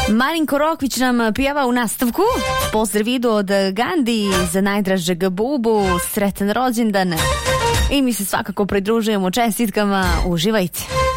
Marinko Rokvić nam pjeva u nastavku. Pozdrav idu od Gandhi za najdražeg Bubu, sretan rođendan. I mi se svakako pridružujemo čestitkama, uživajte.